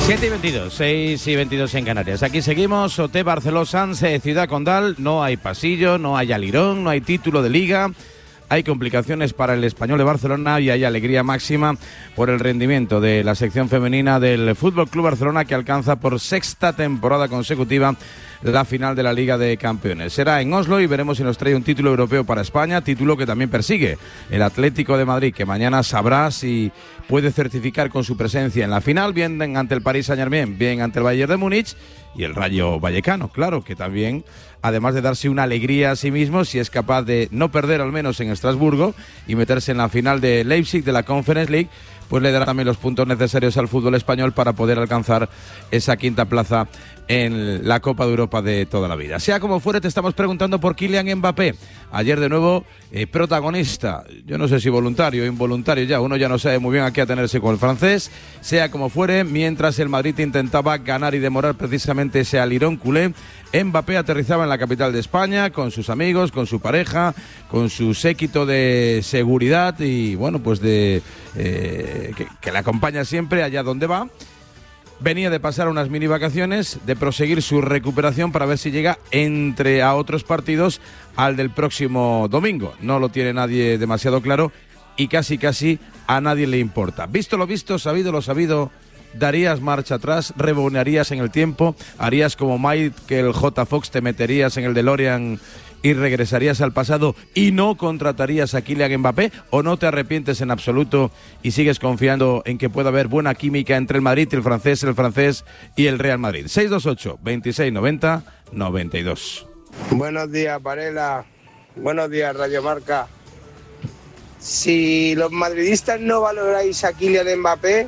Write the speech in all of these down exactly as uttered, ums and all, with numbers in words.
siete y veintidós, seis y veintidós en Canarias. Aquí seguimos, O T Barceló Sanse, Ciudad Condal. No hay pasillo, no hay alirón, no hay título de liga. Hay complicaciones para el Español de Barcelona y hay alegría máxima por el rendimiento de la sección femenina del F C Barcelona, que alcanza por sexta temporada consecutiva la final de la Liga de Campeones. Será en Oslo y veremos si nos trae un título europeo para España, título que también persigue el Atlético de Madrid, que mañana sabrá si puede certificar con su presencia en la final, bien ante el Paris Saint-Germain, bien ante el Bayern de Múnich y el Rayo Vallecano, claro, que también, además de darse una alegría a sí mismo, si es capaz de no perder al menos en Estrasburgo y meterse en la final de Leipzig de la Conference League, pues le dará también los puntos necesarios al fútbol español para poder alcanzar esa quinta plaza en la Copa de Europa de toda la vida. Sea como fuere, te estamos preguntando por Kylian Mbappé. Ayer de nuevo eh, protagonista, yo no sé si voluntario o involuntario ya, uno ya no sabe muy bien a qué atenerse con el francés. Sea como fuere, mientras el Madrid intentaba ganar y demorar precisamente ese alirón culé, Mbappé aterrizaba en la capital de España con sus amigos, con su pareja, con su séquito de seguridad y bueno, pues de eh, que, que le acompaña siempre allá donde va. Venía de pasar unas mini vacaciones, de proseguir su recuperación para ver si llega, entre a otros partidos, al del próximo domingo. No lo tiene nadie demasiado claro y casi casi a nadie le importa. Visto lo visto, sabido lo sabido, ¿darías marcha atrás? ¿Rebonearías en el tiempo? ¿Harías como Michael J. Fox, te meterías en el DeLorean y regresarías al pasado y no contratarías a Kylian Mbappé? ¿O no te arrepientes en absoluto y sigues confiando en que pueda haber buena química entre el Madrid, el francés, el francés y el Real Madrid? seis dos ocho, veintiséis noventa, noventa y dos. Buenos días, Varela. Buenos días, Radio Marca. Si los madridistas no valoráis a Kylian Mbappé,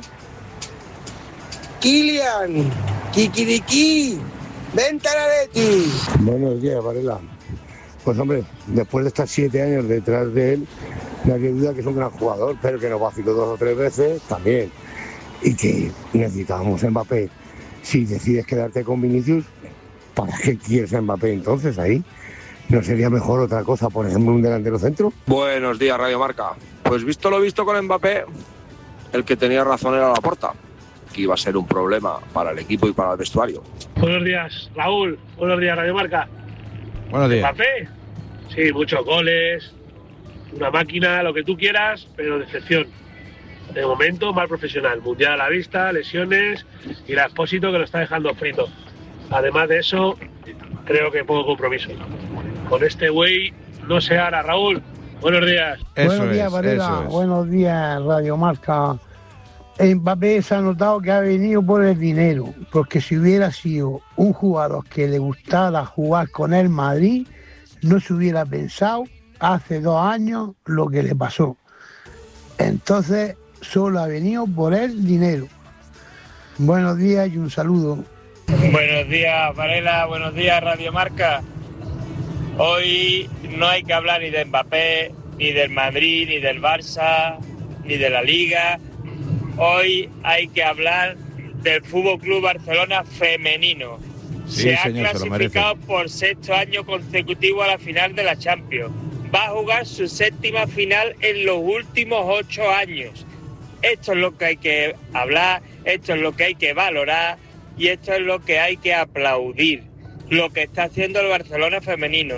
Kylian, Kikiriki, vente a la Leti. Buenos días, Varela. Pues hombre, después de estar siete años detrás de él, nadie duda que es un gran jugador, pero que nos vaciló dos o tres veces también. Y que necesitábamos a Mbappé. Si decides quedarte con Vinicius, ¿para qué quieres a Mbappé entonces ahí? ¿No sería mejor otra cosa, por ejemplo, un delantero centro? Buenos días, Radio Marca. Pues visto lo visto con Mbappé, el que tenía razón era Laporta, que iba a ser un problema para el equipo y para el vestuario. Buenos días, Raúl. Buenos días, Radio Marca. Buenos días. Mbappé, sí, muchos goles, una máquina, lo que tú quieras, pero decepción. De momento, mal profesional. Mundial a la vista, lesiones y la Expósito que lo está dejando frito. Además de eso, creo que poco compromiso. Con este güey no se hará, Raúl. Buenos días. Eso Buenos días, es, Varela. eso es. Buenos días, Radio Marca. Mbappé se ha notado que ha venido por el dinero, porque si hubiera sido un jugador que le gustara jugar con el Madrid, no se hubiera pensado hace dos años lo que le pasó. Entonces, solo ha venido por el dinero. Buenos días y un saludo. Buenos días, Varela. Buenos días, Radio Marca. Hoy no hay que hablar ni de Mbappé, ni del Madrid, ni del Barça, ni de la Liga. Hoy hay que hablar del F C Barcelona femenino. Sí, se ha señor, clasificado por sexto año consecutivo a la final de la Champions. Va a jugar su séptima final en los últimos ocho años. Esto es lo que hay que hablar, esto es lo que hay que valorar y esto es lo que hay que aplaudir. Lo que está haciendo el Barcelona femenino.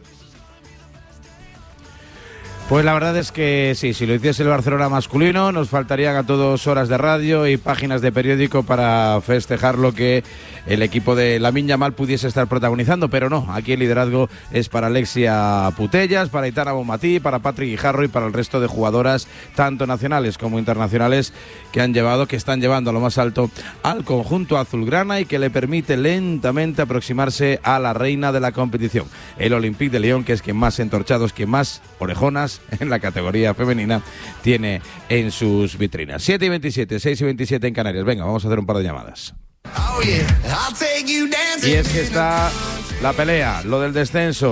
Pues la verdad es que sí, si lo hiciese el Barcelona masculino, nos faltarían a todos horas de radio y páginas de periódico para festejar lo que el equipo de Lamine Yamal pudiese estar protagonizando, pero no, aquí el liderazgo es para Alexia Putellas, para Aitana Bonmatí, para Patrick Guijarro y para el resto de jugadoras, tanto nacionales como internacionales, que han llevado, que están llevando a lo más alto al conjunto azulgrana y que le permite lentamente aproximarse a la reina de la competición, el Olympique de Lyon, que es quien más entorchados, quien más orejonas en la categoría femenina tiene en sus vitrinas. siete y veintisiete, seis y veintisiete en Canarias. Venga, vamos a hacer un par de llamadas. Y es que está la pelea, lo del descenso.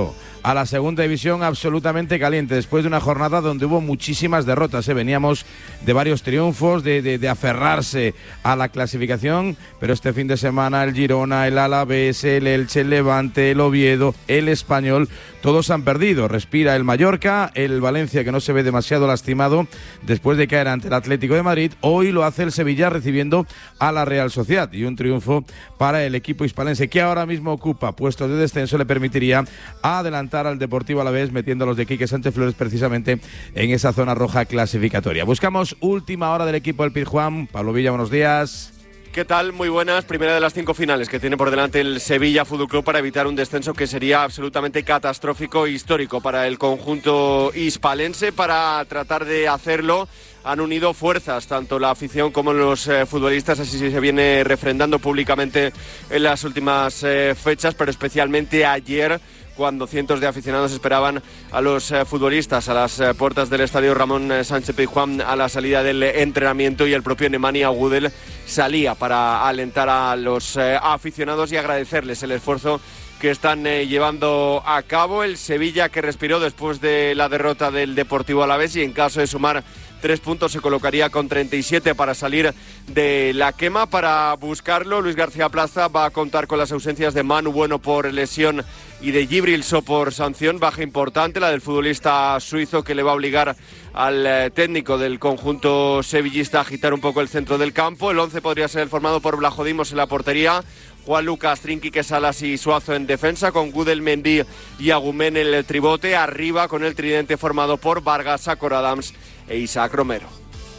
a la segunda división absolutamente caliente, después de una jornada donde hubo muchísimas derrotas. ¿eh? Veníamos de varios triunfos, de, de, de aferrarse a la clasificación, pero este fin de semana el Girona, el Alavés, el Elche, el Levante, el Oviedo, el Español, todos han perdido. Respira el Mallorca, el Valencia, que no se ve demasiado lastimado después de caer ante el Atlético de Madrid. Hoy lo hace el Sevilla recibiendo a la Real Sociedad, y un triunfo para el equipo hispalense, que ahora mismo ocupa puestos de descenso, le permitiría adelantar al Deportivo Alavés, metiendo a los de Quique Sánchez Flores precisamente en esa zona roja clasificatoria. Buscamos última hora del equipo del Pizjuán. Pablo Villa, buenos días. ¿Qué tal? Muy buenas. Primera de las cinco finales que tiene por delante el Sevilla Fútbol Club para evitar un descenso que sería absolutamente catastrófico e histórico para el conjunto hispalense. Para tratar de hacerlo han unido fuerzas, tanto la afición como los eh, futbolistas, así se viene refrendando públicamente en las últimas eh, fechas, pero especialmente ayer, cuando cientos de aficionados esperaban a los eh, futbolistas a las eh, puertas del estadio Ramón eh, Sánchez Pizjuán a la salida del eh, entrenamiento, y el propio Nemanja Gudel salía para alentar a los eh, aficionados y agradecerles el esfuerzo que están eh, llevando a cabo. El Sevilla, que respiró después de la derrota del Deportivo Alavés, y en caso de sumar tres puntos se colocaría con treinta y siete para salir de la quema. Para buscarlo, Luis García Plaza va a contar con las ausencias de Manu Bueno por lesión y de Djibril So por sanción, baja importante la del futbolista suizo, que le va a obligar al eh, técnico del conjunto sevillista a agitar un poco el centro del campo. El once podría ser formado por Vlachodimos en la portería, Juan Lucas, Trinquique, Salas y Suazo en defensa, con Gudel, Mendy y Agumén en el tribote. Arriba, con el tridente formado por Vargas, Sakor Adams e Isaac Romero.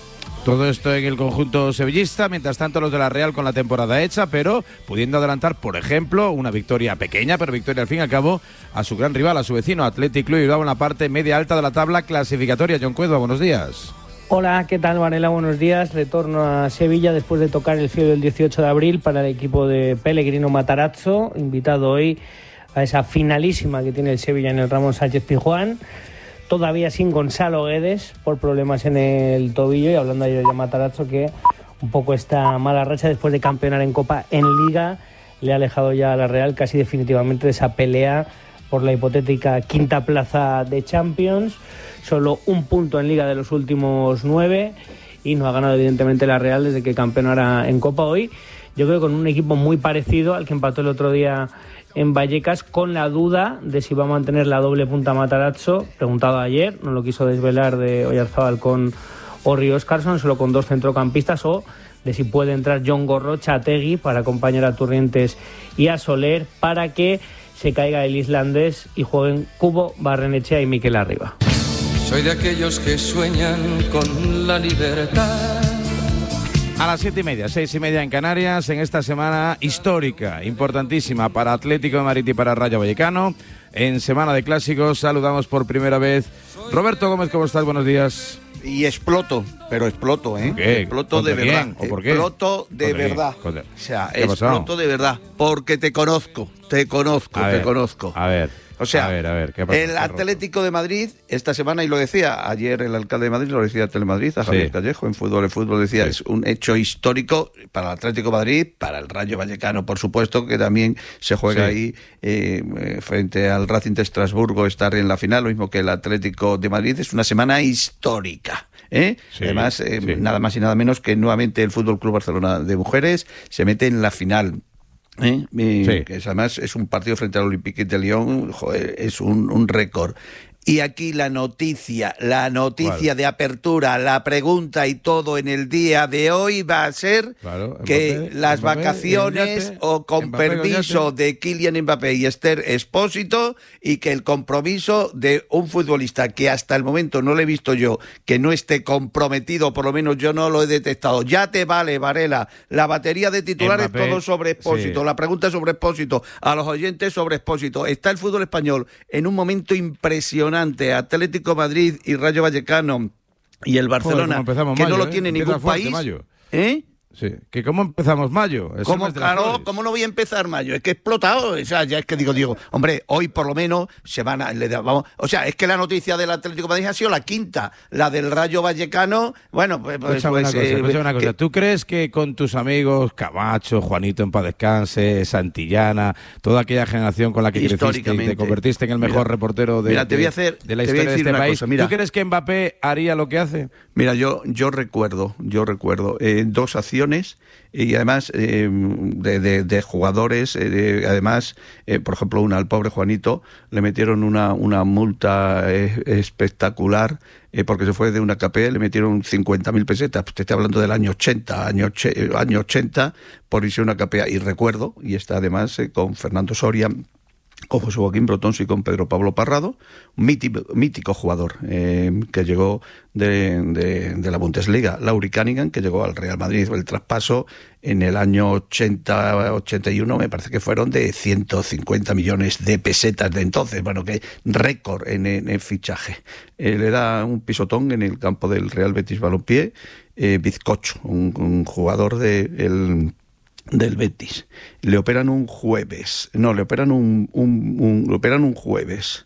Todo esto en el conjunto sevillista, mientras tanto los de la Real con la temporada hecha, pero pudiendo adelantar, por ejemplo, una victoria pequeña, pero victoria al fin y al cabo, a su gran rival, a su vecino Athletic Club Bilbao, en la parte media alta de la tabla clasificatoria. John Cuedo, buenos días. Hola, ¿qué tal, Varela? Buenos días. Retorno a Sevilla después de tocar el cielo del dieciocho de abril para el equipo de Pellegrino Matarazzo, invitado hoy a esa finalísima que tiene el Sevilla en el Ramón Sánchez Pizjuán. Todavía sin Gonzalo Guedes por problemas en el tobillo, y hablando ayer de Matarazzo, que un poco esta mala racha después de campeonar en Copa, en Liga, le ha alejado ya a la Real casi definitivamente de esa pelea por la hipotética quinta plaza de Champions. Solo un punto en Liga de los últimos nueve, y no ha ganado evidentemente la Real desde que campeonara en Copa. Hoy yo creo con un equipo muy parecido al que empató el otro día en Vallecas, con la duda de si va a mantener la doble punta Matarazzo, preguntado ayer, no lo quiso desvelar, de Oyarzábal con Orri Óscarson, solo con dos centrocampistas, o de si puede entrar Jon Gorrochategui para acompañar a Turrientes y a Soler, para que se caiga el islandés y jueguen Cubo, Barrenechea y Mikel Arriba. Soy de aquellos que sueñan con la libertad. A las siete y media, seis y media en Canarias, en esta semana histórica, importantísima para Atlético de Madrid y para Rayo Vallecano. En semana de clásicos saludamos por primera vez Roberto Gómez, ¿cómo estás? Buenos días. Y exploto, pero exploto, ¿eh? ¿Qué? Exploto de verdad. Quién? ¿O por qué? Exploto de verdad. Contra... O sea, ¿Qué exploto de verdad, porque te conozco, te conozco, a te ver, conozco. A ver. O sea, a ver, a ver, ¿qué pasa, el Atlético de Madrid esta semana, y lo decía ayer el alcalde de Madrid, lo decía a Telemadrid, a Javier sí. Callejo, en Fútbol en Fútbol, decía, sí. es un hecho histórico para el Atlético de Madrid, para el Rayo Vallecano, por supuesto, que también se juega sí. ahí eh, frente al Racing de Estrasburgo, estar en la final, lo mismo que el Atlético de Madrid. Es una semana histórica. ¿Eh? Sí, Además, eh, sí. nada más y nada menos que nuevamente el Fútbol Club Barcelona de mujeres se mete en la final. ¿Eh? Y, sí. que es, además es un partido frente al Olympique de Lyon, joder, es un, un récord. Y aquí la noticia, la noticia ¿Cuál? de apertura, la pregunta y todo en el día de hoy va a ser claro, que Mbappé, las Mbappé, vacaciones Mbappé, o con Mbappé, permiso de Kylian Mbappé y Esther Expósito, y que el compromiso de un futbolista que hasta el momento no lo he visto yo, que no esté comprometido, por lo menos yo no lo he detectado. Ya te vale, Varela, la batería de titulares Mbappé, todo sobre Expósito, sí. la pregunta sobre Expósito, a los oyentes sobre Expósito. Está el fútbol español en un momento impresionante. Atlético Madrid y Rayo Vallecano y el Barcelona, Joder, que mayo, no lo tiene ¿eh? ningún país. ¿Eh? Sí, que cómo empezamos mayo. Es ¿Cómo, claro, ¿cómo no voy a empezar mayo? Es que he explotado. O sea, ya es que digo, digo, hombre, hoy por lo menos se van a... Le, vamos, o sea, es que la noticia del Atlético de Madrid ha sido la quinta. La del Rayo Vallecano, bueno, pues... pues, escucha una pues, cosa, eh, escucha una cosa. que, ¿Tú crees que con tus amigos Camacho, Juanito en paz descanse, Santillana, toda aquella generación con la que creciste y te convertiste en el mejor mira, reportero de, mira, te voy a hacer, de, de la te voy historia a decir de este una país, cosa, mira, ¿tú crees que Mbappé haría lo que hace? Mira, yo, yo recuerdo, yo recuerdo eh, dos acciones y además eh, de, de, de jugadores, eh, de, además, eh, por ejemplo, una al pobre Juanito le metieron una, una multa eh, espectacular eh, porque se fue de una K P, le metieron cincuenta mil pesetas, te estoy hablando del año ochenta, año, año ochenta, por irse a una K P A, y recuerdo, y está además eh, con Fernando Soria, con José Joaquín Brotons y con Pedro Pablo Parrado, un mítico, mítico jugador eh, que llegó de, de, de la Bundesliga, Lauri Cunningham, que llegó al Real Madrid, el traspaso en el año ochenta, ochenta y uno, me parece que fueron de ciento cincuenta millones de pesetas de entonces, bueno, que récord en, en, en fichaje. Eh, le da un pisotón en el campo del Real Betis Balompié, eh, Bizcocho, un, un jugador de... El, del Betis. Le operan un jueves. No, le operan un, un, un le operan un jueves.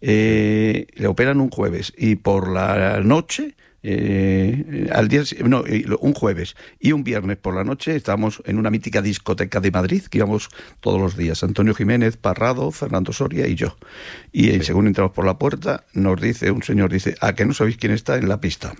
Eh, le operan un jueves y por la noche eh, al día no, un jueves y un viernes por la noche estábamos en una mítica discoteca de Madrid que íbamos todos los días, Antonio Jiménez, Parrado, Fernando Soria y yo. Y sí. según entramos por la puerta nos dice un señor, dice, ¿a que no sabéis quién está en la pista?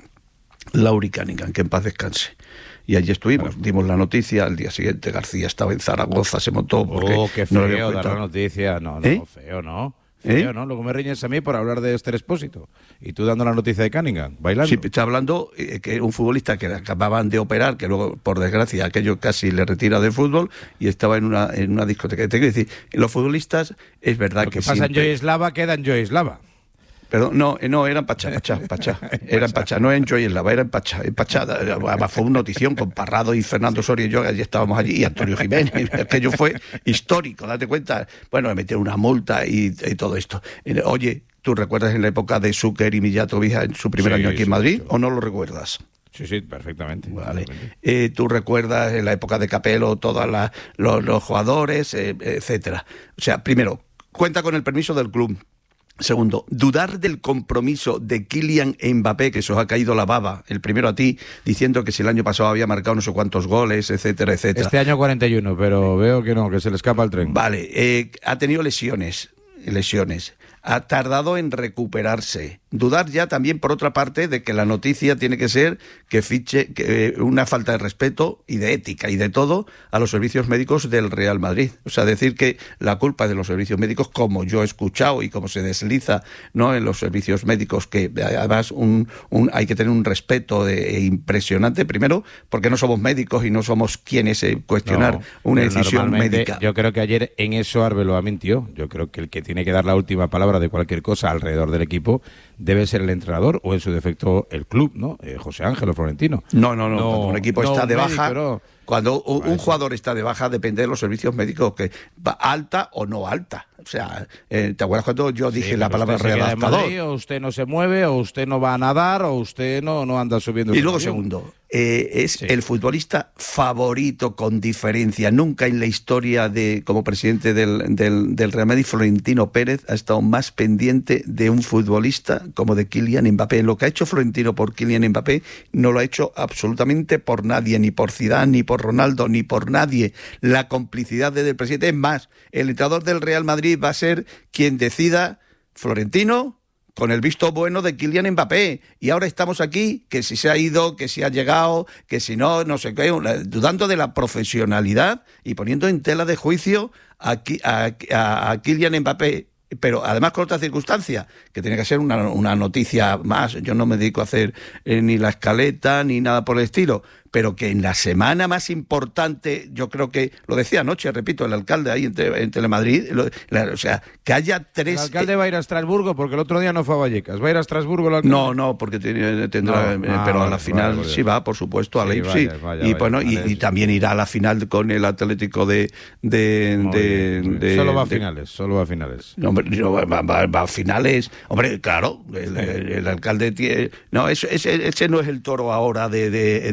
Lauri Cunningham, que en paz descanse. Y allí estuvimos, claro. dimos la noticia, al día siguiente García estaba en Zaragoza, se montó porque... Oh, qué feo no le dar la noticia, no, no, ¿Eh? feo, ¿no? Feo, ¿Eh? ¿no? Luego me riñes a mí por hablar de Esther Expósito. Y tú dando la noticia de Cunningham, bailando. Sí, está hablando eh, que un futbolista que acababan de operar, que luego, por desgracia, aquello casi le retira del fútbol, y estaba en una, en una discoteca. Te quiero decir, los futbolistas, es verdad Lo que, que pasa siempre... en Joyeslava queda en Joyeslava. Perdón, no, no, era en Pachá, Pachá, Pachá. Era en Pachá, no en Joyeslava, era en Pachá. En Pachá, fue una notición con Parrado y Fernando Soria y yo, allí estábamos allí, y Antonio Jiménez. Aquello fue histórico, date cuenta. Bueno, me metieron una multa y, y todo esto. Oye, ¿tú recuerdas en la época de Zucker y Millatovija en su primer sí, año aquí en Madrid, sí, o no lo recuerdas? Sí, sí, perfectamente. Vale. Eh, ¿Tú recuerdas en la época de Capello todos los, los jugadores, eh, etcétera? O sea, primero, cuenta con el permiso del club. Segundo, dudar del compromiso de Kylian Mbappé, que se os ha caído la baba, el primero a ti, diciendo que si el año pasado había marcado no sé cuántos goles, etcétera, etcétera. Este año cuarenta y uno, pero veo que no, que se le escapa el tren. Vale, eh, ha tenido lesiones, lesiones. Ha tardado en recuperarse. Dudar ya también, por otra parte, de que la noticia tiene que ser que fiche que, una falta de respeto y de ética y de todo a los servicios médicos del Real Madrid. O sea, decir que la culpa es de los servicios médicos, como yo he escuchado y como se desliza, ¿no?, en los servicios médicos, que además un, un, hay que tener un respeto de, impresionante, primero, porque no somos médicos y no somos quienes eh, cuestionar no, una decisión médica. Yo creo que ayer en eso Arbeloa mintió. Yo creo que el que tiene que dar la última palabra de cualquier cosa alrededor del equipo debe ser el entrenador o en su defecto el club, ¿no? Eh, José Ángel o Florentino. No, no, no, no, cuando un equipo no, está de médico, baja, no. Cuando un, un jugador está de baja depende de los servicios médicos, que va alta o no alta. O sea, eh, ¿te acuerdas cuando yo dije sí, la palabra redactador? O usted no se mueve, o usted no va a nadar, o usted no, no anda subiendo. Y luego avión. Segundo, eh, es sí. el futbolista favorito con diferencia. Nunca en la historia de como presidente del, del, del Real Madrid, Florentino Pérez ha estado más pendiente de un futbolista como de Kylian Mbappé. Lo que ha hecho Florentino por Kylian Mbappé no lo ha hecho absolutamente por nadie, ni por Zidane, ni por Ronaldo, ni por nadie. La complicidad del presidente es más. El entrenador del Real Madrid va a ser quien decida, Florentino, con el visto bueno de Kylian Mbappé. Y ahora estamos aquí, que si se ha ido, que si ha llegado, que si no, no sé qué, dudando de la profesionalidad y poniendo en tela de juicio a, a, a, a Kylian Mbappé. Pero además con otra circunstancia, que tiene que ser una, una noticia más. Yo no me dedico a hacer eh, ni la escaleta ni nada por el estilo, pero que en la semana más importante, yo creo que, lo decía anoche, repito, el alcalde ahí en, Tele, en Telemadrid, lo, la, o sea, que haya tres... El alcalde eh, va a ir a Estrasburgo, porque el otro día no fue a Vallecas. ¿Va a ir a Estrasburgo el alcalde? No, no, porque tiene, tendrá, no, eh, ah, pero a la final vale, sí va, por supuesto, a sí, Leipzig. Vaya, vaya, y, vaya, bueno, vaya, y, y también irá a la final con el Atlético de... de, de, de, de solo va a de, finales, solo va a finales. No, no va, va, va a finales. Hombre, claro, el, el, el alcalde tiene... No, ese, ese, ese no es el toro ahora de, de, de, de sí,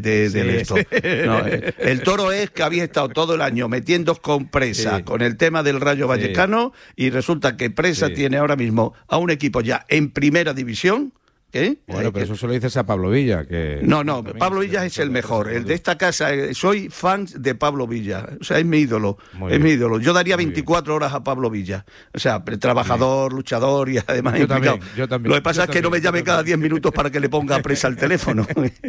fácil sí, esto. sí. No, eh, el toro es que habéis estado todo el año metiendo con Presa, Sí. con el tema del Rayo Vallecano, y resulta que Presa Sí. tiene ahora mismo a un equipo ya en primera división. ¿Eh? Bueno, Eh, pero que- eso se lo dices a Pablo Villa. Que No, no, también Pablo es Villa es el defensor mejor. de El de esta casa, eh, soy fan de Pablo Villa. O sea, es mi ídolo. Muy es bien. mi ídolo. Yo daría Muy veinticuatro horas a Pablo Villa. O sea, pre- trabajador, luchador y además Yo implicado. también, yo también, Lo que pasa yo es que no me también, llame yo cada también. diez minutos para que le ponga presa al teléfono.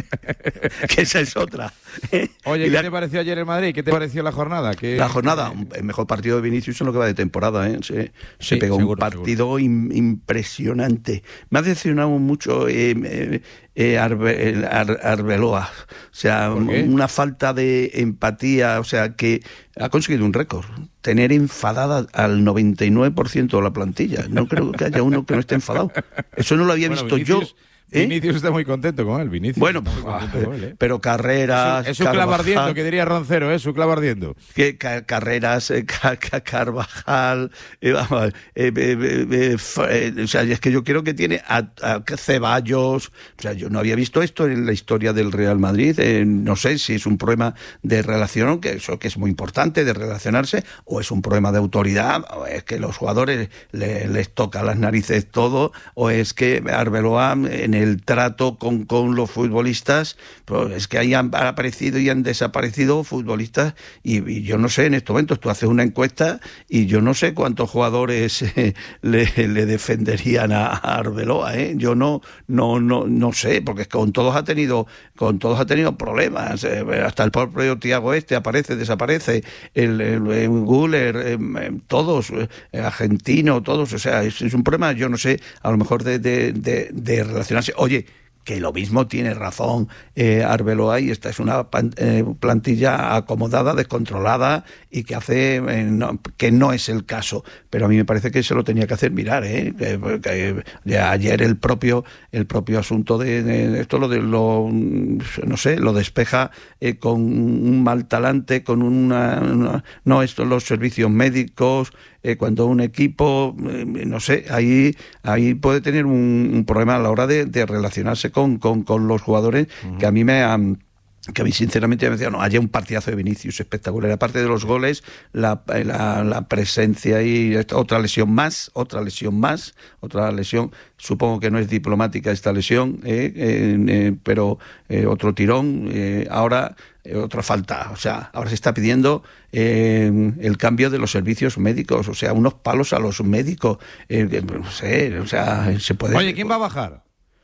Que esa es otra. Oye, Y ¿qué la- te pareció ayer el Madrid? ¿Qué te pareció la jornada? ¿Qué- La jornada, el mejor partido de Vinicius en lo que va de temporada, ¿eh? Se, se Sí, pegó seguro, un partido im- impresionante. Me ha decepcionado mucho eh, eh, eh, Arbe- el Ar- Arbeloa. O sea, ¿Por qué? una falta de empatía. O sea, que ha conseguido un récord. Tener enfadada al noventa y nueve por ciento de la plantilla. No creo que haya uno que no esté enfadado. Eso no lo había Bueno, visto Vinicius- yo. ¿eh? Vinicius está muy contento con él. Vinicius Bueno, está muy pues, contento con él, ¿eh? pero carreras. Es su clavo Carvajal- ardiendo, que diría Roncero, ¿eh? Su clavo ardiendo. que ca- carreras, eh, ca- ca- Carvajal, eh, vamos, eh, eh, eh, eh, f- eh, o sea, es que yo creo que tiene a, a Ceballos, o sea, yo no había visto esto en la historia del Real Madrid, eh, no sé si es un problema de relación, que eso que es muy importante, de relacionarse, o es un problema de autoridad, o es que los jugadores le- les toca las narices todo, o es que Arbeloa en el trato con, con los futbolistas, pues es que ahí han aparecido y han desaparecido futbolistas y, y yo no sé, en estos momentos tú haces una encuesta y yo no sé cuántos jugadores eh, le, le defenderían a, a Arbeloa, ¿eh? Yo no, no, no, no sé, porque con todos ha tenido, con todos ha tenido problemas, eh, hasta el propio Thiago este aparece, desaparece, el, el, el Güler, eh, todos, eh, argentino, todos, o sea, es, es un problema, yo no sé, a lo mejor de, de, de, de relacionarse. Oye, que lo mismo tiene razón eh, Arbeloa, y esta es una pan, eh, plantilla acomodada, descontrolada y que hace eh, no, que no es el caso, pero a mí me parece que se lo tenía que hacer mirar, ¿eh? que, que, que ayer el propio el propio asunto de, de esto lo de lo no sé lo despeja eh, con un mal talante, con una, una no esto los servicios médicos. Eh, cuando un equipo, eh, no sé, ahí ahí puede tener un, un problema a la hora de, de relacionarse con, con, con los jugadores, uh-huh. que a mí me han... que a mí sinceramente me decía, no, haya un partidazo de Vinicius espectacular, aparte de los goles, la, la, la presencia y otra lesión más, otra lesión más, otra lesión, supongo que no es diplomática esta lesión, eh, eh, eh, pero eh, otro tirón, eh, ahora eh, otra falta, o sea, ahora se está pidiendo eh, el cambio de los servicios médicos, o sea, unos palos a los médicos, eh, no sé, o sea, se puede... Oye, ¿quién va a bajar?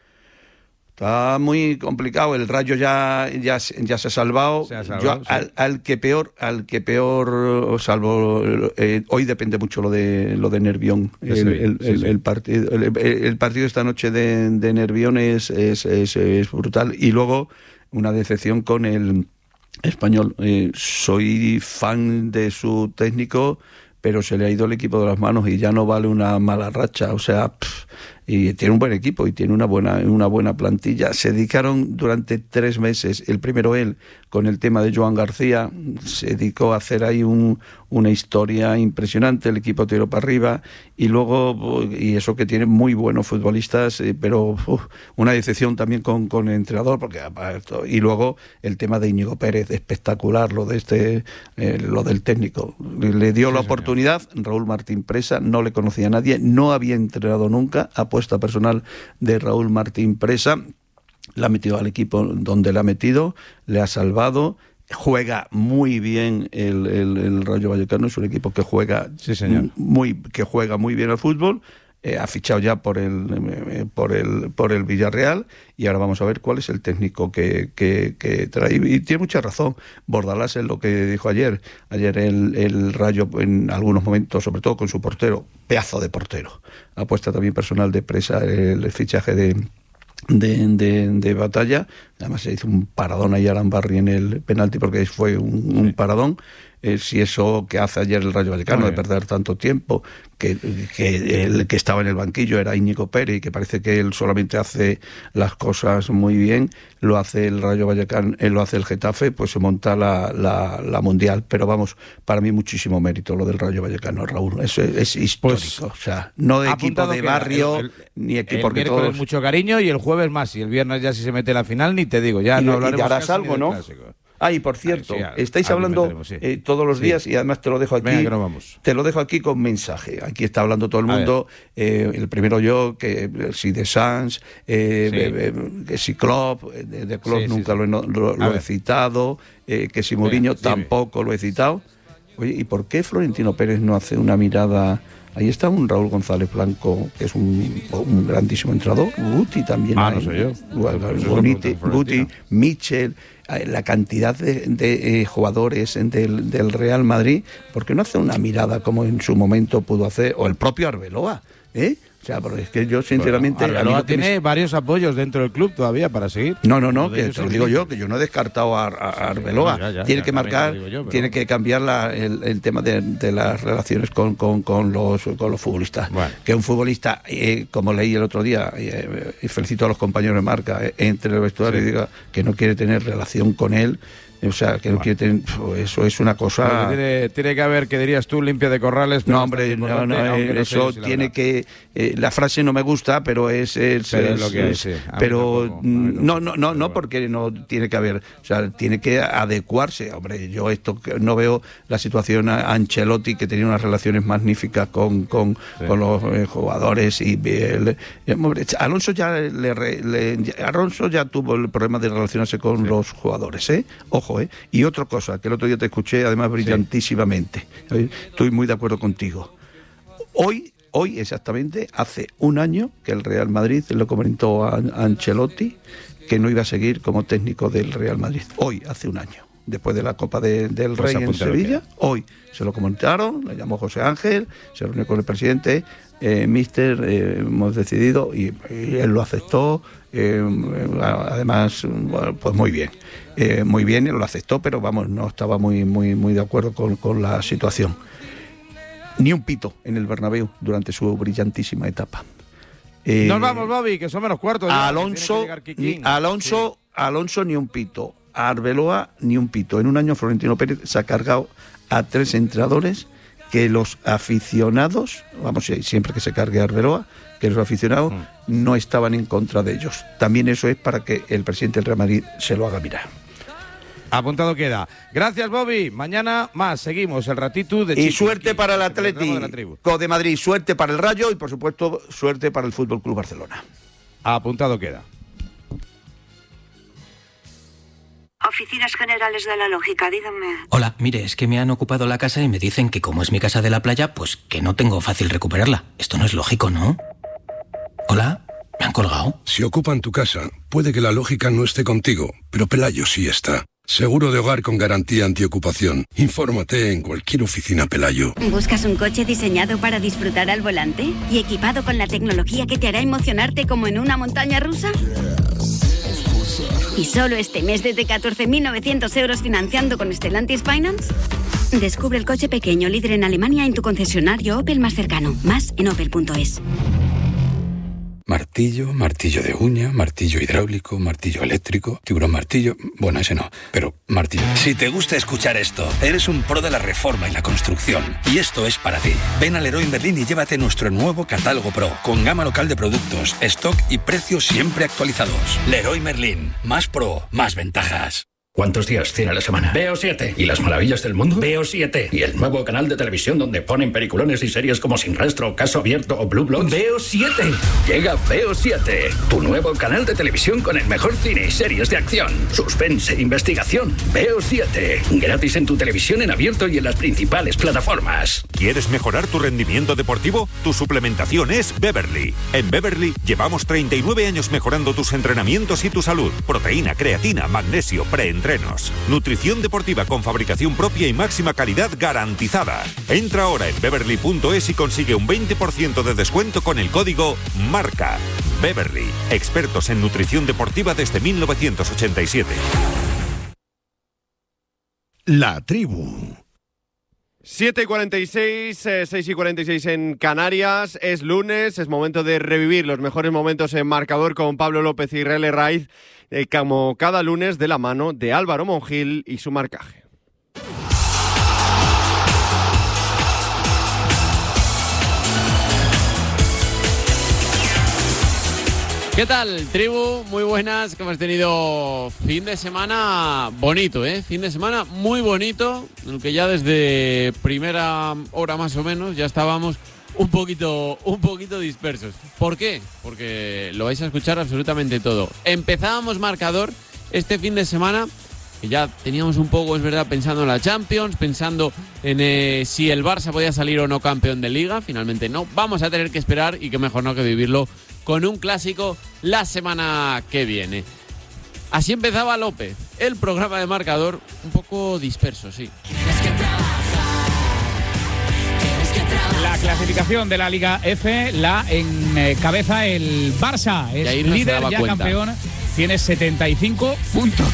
Está muy complicado, el Rayo ya ya, ya se ha salvado. Se ha salvado, Yo sí. al, al que peor, al que peor salvo eh, hoy depende mucho lo de lo de Nervión. De El, Sevilla, el, sí, el, sí. el partido el, el partido esta noche de, de Nervión es, es, es, es brutal. Y luego una decepción con el Español. Eh, soy fan de su técnico, pero se le ha ido el equipo de las manos y ya no vale una mala racha, o sea, pff, y tiene un buen equipo y tiene una buena una buena plantilla. Se dedicaron durante tres meses, el primero él, con el tema de Joan García, se dedicó a hacer ahí un, una historia impresionante, el equipo tiró para arriba, y luego, y eso que tiene muy buenos futbolistas, eh, pero uf, una decepción también con, con el entrenador, porque y luego el tema de Íñigo Pérez, espectacular lo de este, eh, lo del técnico. Le dio Sí, la señor. oportunidad, Raúl Martín Presa, no le conocía a nadie, no había entrenado nunca, apuesta personal de Raúl Martín Presa, la ha metido al equipo donde la ha metido, le ha salvado, juega muy bien el, el, el Rayo Vallecano, es un equipo que juega Sí, señor. muy que juega muy bien al fútbol. Eh, ha fichado ya por el eh, por el por el Villarreal y ahora vamos a ver cuál es el técnico que, que, que trae, y tiene mucha razón Bordalás en lo que dijo ayer ayer el, el Rayo en algunos momentos, sobre todo con su portero, pedazo de portero, apuesta también personal de Presa, el, el fichaje de De, de, de Batalla, además se hizo un paradón ahí a Arambarri en el penalti porque fue un, un paradón. Eh, si eso que hace ayer el Rayo Vallecano de perder tanto tiempo, que, que el que estaba en el banquillo era Íñigo Pérez y que parece que él solamente hace las cosas muy bien, lo hace el Rayo Vallecano, él lo hace el Getafe, pues se monta la, la, la Mundial. Pero vamos, para mí muchísimo mérito lo del Rayo Vallecano, Raúl, es, es histórico, Pues, o sea, no de equipo apuntado de queda. barrio, El- el- ni equipo El porque miércoles todos... mucho cariño y el jueves más, y el viernes ya si se mete en la final ni te te digo, ya y, no hablaremos y harás casi algo, ni del ¿no? clásico. Ah, y por cierto, Ay, sí, estáis hablando sí. eh, todos los sí. días y además te lo dejo aquí. Venga, que nos vamos. Te lo dejo aquí con mensaje. Aquí está hablando todo el mundo. Eh, el primero yo, que si de Sans, eh, Sí. eh, eh, que si Klopp, eh, de, de Klopp Sí, sí, nunca sí. lo, he no- lo- lo he ver. citado, eh, que si Mourinho Venga, dime. tampoco lo he citado. Oye, ¿y por qué Florentino Pérez no hace una mirada? Ahí está un Raúl González Blanco, que es un, un grandísimo entrenador. Guti también. Ah, hay. no sé yo. Bueno, Eso es lo Guti, que pregunta Florentino. Guti, Mitchell, eh, la cantidad de, de, eh, jugadores del, del Real Madrid, ¿por qué no hace una mirada como en su momento pudo hacer? O el propio Arbeloa, ¿eh? O sea, porque es que yo sinceramente... Bueno, a mí Arbeloa lo que me- tiene varios apoyos dentro del club todavía para seguir. No, no, no, Uno de que ellos te lo es digo Vinicius. yo, que yo no he descartado a, a- a Arbeloa. Ya, ya, tiene ya, que también marcar, te lo digo yo, pero tiene bueno. que cambiar la- el, el tema de, de las relaciones con, con, con los, con los futbolistas. Bueno. Que un futbolista, eh, como leí el otro día, eh, y felicito a los compañeros de marca, eh, entre el vestuario Sí. y diga que no quiere tener relación con él, o sea, que no Bueno. quiere tener... pues, eso es una cosa... Porque tiene, tiene que haber, que dirías tú, limpia de corrales. pero No, hombre, bastante no, no, importante, aunque eh, no sé eso si la tiene verdad. que... eh, la frase no me gusta, pero es... es- Pero es es- lo que hay, es- sí. A mí Pero tampoco, a mí mm, no, tampoco, no, no, pero no bueno. porque no tiene que haber... O sea, tiene que adecuarse. Hombre, yo esto que- no veo la situación a Ancelotti, que tenía unas relaciones magníficas con, con, Sí. con los eh, jugadores y... el- eh, hombre, Alonso ya le, re- le- ya- Alonso ya tuvo el problema de relacionarse con Sí. los jugadores, ¿eh? Ojo, ¿eh? Y otra cosa, que el otro día te escuché, además brillantísimamente. ¿eh? Estoy muy de acuerdo contigo. Hoy, hoy exactamente, hace un año que el Real Madrid lo comentó a, a Ancelotti que no iba a seguir como técnico del Real Madrid. Hoy, hace un año, después de la Copa de- del Pues Rey en apúntalo Sevilla, que- hoy se lo comentaron, le llamó José Ángel, se reunió con el presidente, eh, Mister, eh, hemos decidido, y, y él lo aceptó, eh, además, bueno, pues muy bien, eh, muy bien, él lo aceptó, pero vamos, no estaba muy, muy, muy de acuerdo con, con la situación. Ni un pito en el Bernabéu durante su brillantísima etapa. Eh, Nos vamos, Bobby, que son menos cuartos. ya, que Alonso, tiene que llegar ni, Kikín. Alonso, Alonso ni un pito. A Arbeloa ni un pito. En un año Florentino Pérez se ha cargado a tres entrenadores que los aficionados, vamos, siempre que se cargue a Arbeloa, que los aficionados Mm. no estaban en contra de ellos. También eso es para que el presidente del Real Madrid se lo haga mirar. Apuntado queda. Gracias, Bobby. Mañana más. Seguimos el ratito de Y Chiqui, suerte aquí, para el que tratamos Atleti de la tribu. de Madrid, suerte para el Rayo y por supuesto suerte para el Fútbol Club Barcelona. Apuntado queda. Oficinas Generales de la Lógica, díganme. Hola, mire, es que me han ocupado la casa y me dicen que como es mi casa de la playa, pues que no tengo fácil recuperarla. Esto no es lógico, ¿no? Hola, ¿me han colgado? Si ocupan tu casa, puede que la lógica no esté contigo, pero Pelayo sí está. Seguro de hogar con garantía antiocupación. Infórmate en cualquier oficina Pelayo. ¿Buscas un coche diseñado para disfrutar al volante y equipado con la tecnología que te hará emocionarte como en una montaña rusa? ¿Y solo este mes desde catorce mil novecientos euros financiando con Stellantis Finance? Descubre el coche pequeño líder en Alemania en tu concesionario Opel más cercano. Más en opel punto es. Martillo, martillo de uña, martillo hidráulico, martillo eléctrico, tiburón martillo... Bueno, ese no, pero martillo... Si te gusta escuchar esto, eres un pro de la reforma y la construcción. Y esto es para ti. Ven a Leroy Merlin y llévate nuestro nuevo catálogo Pro, con gama local de productos, stock y precios siempre actualizados. Leroy Merlin. Más pro, más ventajas. ¿Cuántos días tiene a la semana? Veo siete. ¿Y las maravillas del mundo? Veo siete. ¿Y el nuevo canal de televisión donde ponen peliculones y series como Sin Rastro, Caso Abierto o Blue Bloods? Veo siete. Llega Veo siete. Tu nuevo canal de televisión con el mejor cine y series de acción, suspense e investigación. Veo siete. Gratis en tu televisión en abierto y en las principales plataformas. ¿Quieres mejorar tu rendimiento deportivo? Tu suplementación es Beverly. En Beverly llevamos treinta y nueve años mejorando tus entrenamientos y tu salud. Proteína, creatina, magnesio, pre Entrenos. Nutrición deportiva con fabricación propia y máxima calidad garantizada. Entra ahora en beverly punto es y consigue un veinte por ciento de descuento con el código MARCA. Beverly, expertos en nutrición deportiva desde mil novecientos ochenta y siete. La tribu. siete y cuarenta y seis, eh, seis y cuarenta y seis en Canarias. Es lunes, es momento de revivir los mejores momentos en marcador con Pablo López y Israel Herraiz, eh, como cada lunes de la mano de Álvaro Monjil y su marcaje. ¿Qué tal, tribu? Muy buenas, que hemos tenido fin de semana bonito, ¿eh? Fin de semana muy bonito, en el que ya desde primera hora más o menos ya estábamos un poquito, un poquito dispersos. ¿Por qué? Porque lo vais a escuchar absolutamente todo. Empezábamos marcador este fin de semana, que ya teníamos un poco, es verdad, pensando en la Champions, pensando en eh, si el Barça podía salir o no campeón de Liga. Finalmente no, vamos a tener que esperar, y qué mejor no que vivirlo con un clásico la semana que viene. Así empezaba López, el programa de marcador, un poco disperso, sí. La clasificación de la Liga F la encabeza el Barça, es líder, ya cuenta. Campeón, tiene setenta y cinco puntos.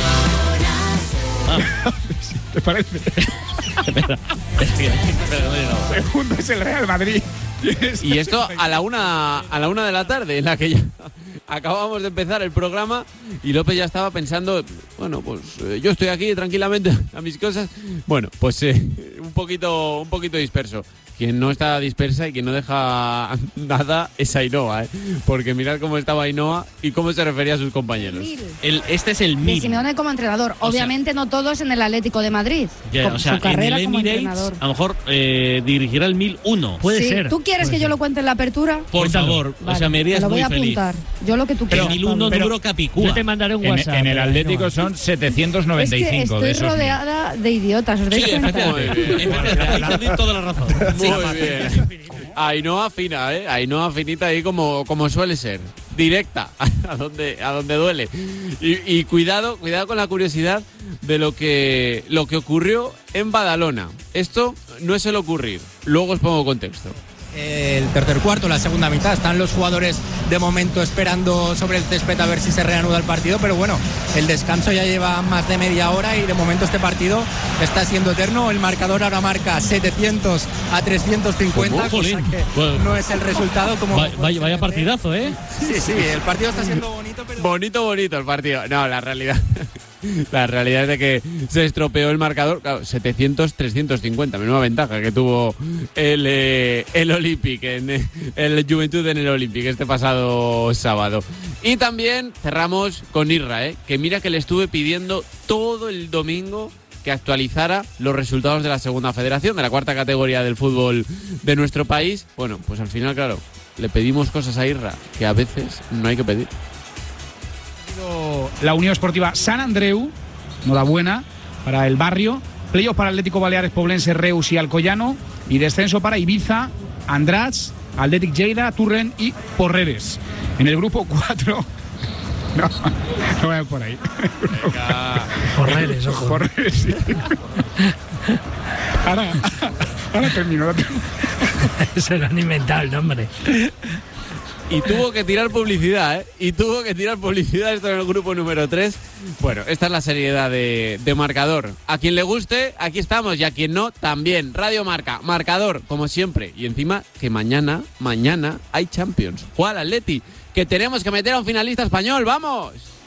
Ah. ¿Te parece? Espera, segundo es el Real Madrid. Y esto a la una a la una de la tarde, en la que ya acabamos de empezar el programa, y López ya estaba pensando, bueno, pues eh, yo estoy aquí tranquilamente a mis cosas. Bueno, pues eh, un poquito un poquito disperso. Quien no está dispersa y quien no deja nada es Ainhoa, ¿eh? Porque mirad cómo estaba Ainhoa y cómo se refería a sus compañeros. El, este es el de mil. Simeone como entrenador. O Obviamente sea, no todos en el Atlético de Madrid. Ya, con o sea, su carrera en el como Emirates, entrenador. a lo mejor eh, dirigirá el mil uno. Puede sí. ser. ¿Tú quieres Puede que yo ser. lo cuente en la apertura? Por Cuéntalo. favor. Vale, o sea, me harías lo voy muy a feliz. apuntar. Yo lo que tú Pero quieras. mil uno Pero número capicúa. yo te mandaré un En, WhatsApp. en el Atlético no. son setecientos noventa y cinco. Es que estoy de esos rodeada de idiotas. ¿Os dais Sí, cuenta? efectivamente. Ahí tenéis toda la razón. Muy bien. Ainhoa fina, ¿eh? Ainhoa finita ahí como, como suele ser. Directa, a donde, a donde duele. Y, y cuidado, cuidado con la curiosidad de lo que, lo que ocurrió en Badalona. Esto no es el ocurrir. Luego os pongo contexto. El tercer cuarto, la segunda mitad, están los jugadores de momento esperando sobre el césped a ver si se reanuda el partido, pero bueno, el descanso ya lleva más de media hora y de momento este partido está siendo eterno. El marcador ahora marca setecientos a trescientos cincuenta, cosa que bueno, no es el resultado como... Vaya, vaya, vaya partidazo, ¿eh? Sí, sí, el partido está siendo bonito, pero... Bonito, bonito el partido. No, la realidad... La realidad es de que se estropeó el marcador. Claro, setecientos a trescientos cincuenta, menuda ventaja que tuvo el, eh, el Olympic, en, el Juventud en el Olympic este pasado sábado. Y también cerramos con Irra, ¿eh? Que mira que le estuve pidiendo todo el domingo que actualizara los resultados de la segunda federación, de la cuarta categoría del fútbol de nuestro país. Bueno, pues al final, claro, le pedimos cosas a Irra que a veces no hay que pedir. La Unión Esportiva San Andreu, enhorabuena para el barrio. Playoff para Atlético Baleares, Poblense, Reus y Alcoyano. Y descenso para Ibiza, Andratx, Athletic Lleida, Turren y Porreres. En el grupo cuatro... No, no vayan por ahí. Porreres, ojo. Porreres, sí. Ahora, ahora termino. Se lo han inventado el nombre. Y tuvo que tirar publicidad, ¿eh? Y tuvo que tirar publicidad esto en el grupo número tres. Bueno, esta es la seriedad de, de marcador. A quien le guste, aquí estamos. Y a quien no, también. Radio Marca, marcador, como siempre. Y encima, que mañana, mañana hay Champions. Juega al Atleti, que tenemos que meter a un finalista español. ¡Vamos!